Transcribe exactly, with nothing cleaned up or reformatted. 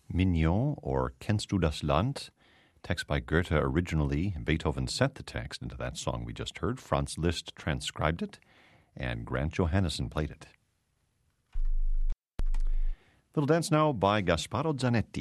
Mignon, or Kennst du das Land? Text by Goethe originally. Beethoven sent the text into that song we just heard. Franz Liszt transcribed it, and Grant Johannesson played it. Little dance now by Gasparo Zanetti.